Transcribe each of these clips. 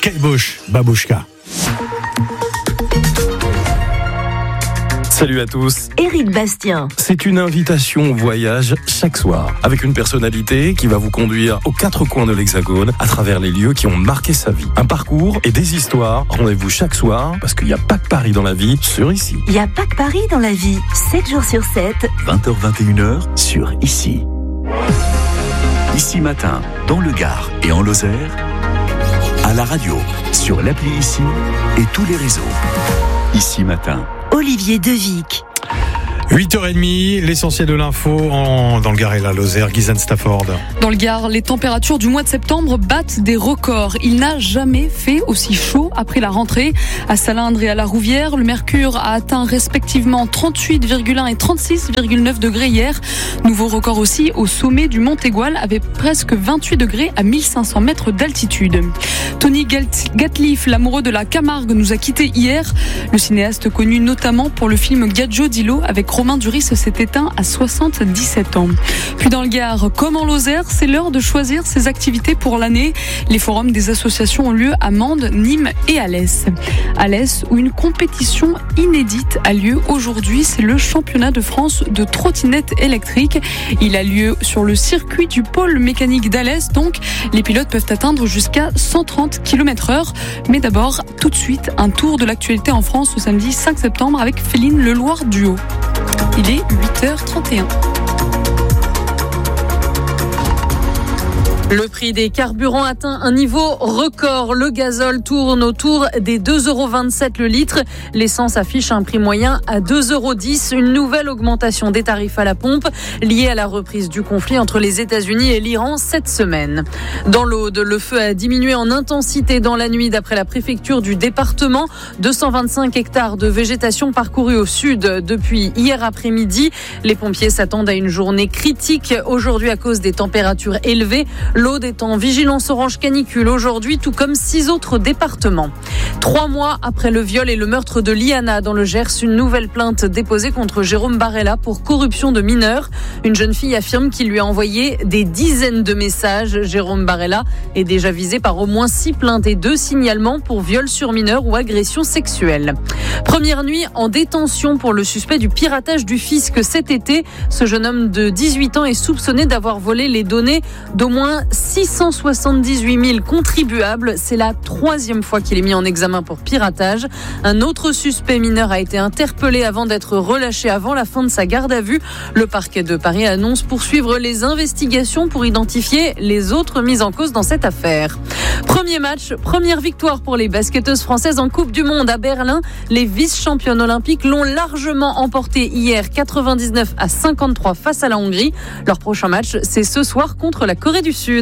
Kate Bush, Babouchka. Salut à tous. Éric Bastien. C'est une invitation au voyage chaque soir, avec une personnalité qui va vous conduire aux quatre coins de l'Hexagone, à travers les lieux qui ont marqué sa vie. Un parcours et des histoires. Rendez-vous chaque soir, parce qu'il n'y a pas que Paris dans la vie, sur Ici. Il n'y a pas que Paris dans la vie, 7 jours sur 7. 20h-21h sur Ici. Ici Matin, dans le Gard et en Lozère, à la radio, sur l'appli Ici et tous les réseaux. Ici Matin. Olivier Devic. 8h30, l'essentiel de l'info dans le Gard et la Lozère. Guyslaine Stafford. Dans le Gard, les températures du mois de septembre battent des records. Il n'a jamais fait aussi chaud après la rentrée. À Salindre et à la Rouvière, le mercure a atteint respectivement 38,1 et 36,9 degrés hier. Nouveau record aussi au sommet du Mont Égual avec presque 28 degrés à 1500 mètres d'altitude. Tony Gatliff, l'amoureux de la Camargue, nous a quittés hier. Le cinéaste connu notamment pour le film Gadjo Dilo avec Romain Duris s'est éteint à 77 ans. Puis dans le Gard, comme en Lozère, c'est l'heure de choisir ses activités pour l'année. Les forums des associations ont lieu à Mende, Nîmes et Alès. Alès, où une compétition inédite a lieu aujourd'hui, c'est le championnat de France de trottinette électrique. Il a lieu sur le circuit du pôle mécanique d'Alès, donc les pilotes peuvent atteindre jusqu'à 130 km/h. Mais d'abord, tout de suite, un tour de l'actualité en France ce samedi 5 septembre avec Féline Leloir Duo. Il est 8h31. Le prix des carburants atteint un niveau record. Le gazole tourne autour des 2,27 € le litre. L'essence affiche un prix moyen à 2,10 €. Une nouvelle augmentation des tarifs à la pompe liée à la reprise du conflit entre les États-Unis et l'Iran cette semaine. Dans l'Aude, le feu a diminué en intensité dans la nuit d'après la préfecture du département. 225 hectares de végétation parcourus au sud depuis hier après-midi. Les pompiers s'attendent à une journée critique aujourd'hui à cause des températures élevées. L'Aude est en vigilance orange canicule aujourd'hui, tout comme 6 autres départements. 3 mois après le viol et le meurtre de Liana dans le Gers, une nouvelle plainte déposée contre Jérôme Barella pour corruption de mineurs. Une jeune fille affirme qu'il lui a envoyé des dizaines de messages. Jérôme Barella est déjà visé par au moins 6 plaintes et 2 signalements pour viol sur mineurs ou agression sexuelle. Première nuit en détention pour le suspect du piratage du fisc cet été. Ce jeune homme de 18 ans est soupçonné d'avoir volé les données d'au moins 678 000 contribuables. C'est la 3e fois qu'il est mis en examen pour piratage. Un autre suspect mineur a été interpellé avant d'être relâché avant la fin de sa garde à vue. Le parquet de Paris annonce poursuivre les investigations pour identifier les autres mises en cause dans cette affaire. Premier match, première victoire pour les basketteuses françaises en Coupe du Monde à Berlin. Les vice-championnes olympiques l'ont largement emporté hier 99-53 face à la Hongrie. Leur prochain match, c'est ce soir contre la Corée du Sud.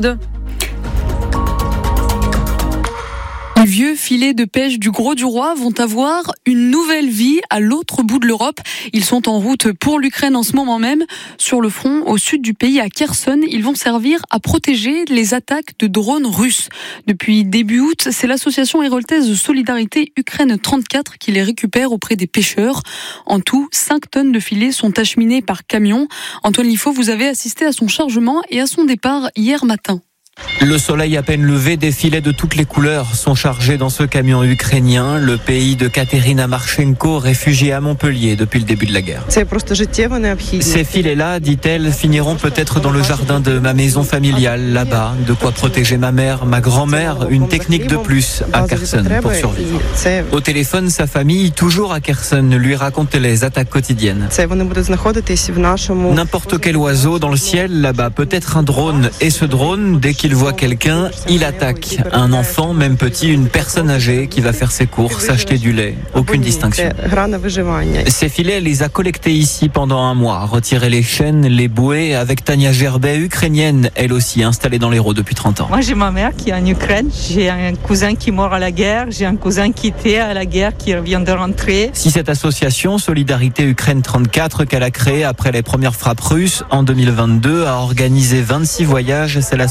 Les vieux filets de pêche du Gros du Roi vont avoir une nouvelle vie à l'autre bout de l'Europe. Ils sont en route pour l'Ukraine en ce moment même. Sur le front, au sud du pays, à Kherson, ils vont servir à protéger les attaques de drones russes. Depuis début août, c'est l'association héroltaise de solidarité Ukraine 34 qui les récupère auprès des pêcheurs. En tout, 5 tonnes de filets sont acheminées par camion. Antoine Liffaut, vous avez assisté à son chargement et à son départ hier matin. Le soleil à peine levé, des filets de toutes les couleurs sont chargés dans ce camion ukrainien, le pays de Katerina Marchenko, réfugiée à Montpellier depuis le début de la guerre. Ces filets-là, dit-elle, finiront peut-être dans le jardin de ma maison familiale, là-bas. De quoi protéger ma mère, ma grand-mère, une technique de plus à Kherson pour survivre. Au téléphone, sa famille, toujours à Kherson, lui raconte les attaques quotidiennes. N'importe quel oiseau dans le ciel, là-bas, peut-être un drone. Et ce drone, dès qu'il voit quelqu'un, il attaque. Un enfant, même petit, une personne âgée qui va faire ses courses, acheter du lait. Aucune distinction. Ces filets, elle les a collectés ici pendant un mois. Retirer les chaînes, les bouées, avec Tania Gerbet, ukrainienne, elle aussi installée dans l'Hérault depuis 30 ans. Moi, j'ai ma mère qui est en Ukraine. J'ai un cousin qui est mort à la guerre. J'ai un cousin qui était à la guerre, qui vient de rentrer. Si cette association, Solidarité Ukraine 34, qu'elle a créée après les premières frappes russes en 2022, a organisé 26 voyages, c'est là son plus gros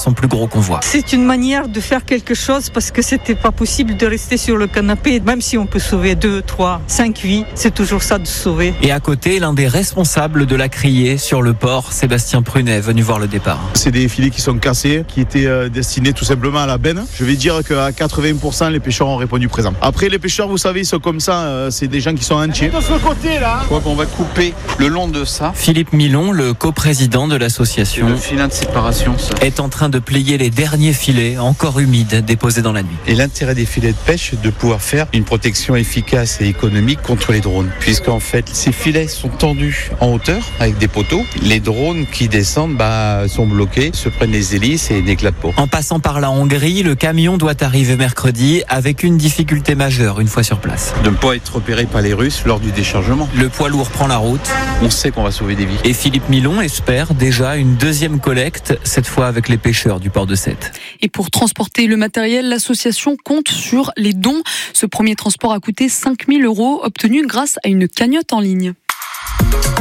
au convoi. C'est une manière de faire quelque chose parce que c'était pas possible de rester sur le canapé. Même si on peut sauver 2, 3, 5 vies, c'est toujours ça de sauver. Et à côté, l'un des responsables de la criée sur le port, Sébastien Prunet, venu voir le départ. C'est des filets qui sont cassés, qui étaient destinés tout simplement à la benne. Je vais dire qu'à 80%, les pêcheurs ont répondu présent. Après, les pêcheurs, vous savez, ils sont comme ça, c'est des gens qui sont entiers. De ce côté là, je crois qu'on va couper le long de ça. Philippe Milon, le coprésident de l'association, le filet de séparation, ça, est en train de plier les derniers filets encore humides déposés dans la nuit. Et l'intérêt des filets de pêche, c'est de pouvoir faire une protection efficace et économique contre les drones. Puisqu'en fait, ces filets sont tendus en hauteur avec des poteaux. Les drones qui descendent sont bloqués, se prennent les hélices et n'éclatent pas. En passant par la Hongrie, le camion doit arriver mercredi avec une difficulté majeure une fois sur place. De ne pas être repéré par les Russes lors du déchargement. Le poids lourd prend la route. On sait qu'on va sauver des vies. Et Philippe Milon espère déjà une deuxième collecte, cette fois avec les pêcheurs du port de Sète. Et pour transporter le matériel, l'association compte sur les dons. Ce premier transport a coûté 5 000 €, obtenu grâce à une cagnotte en ligne.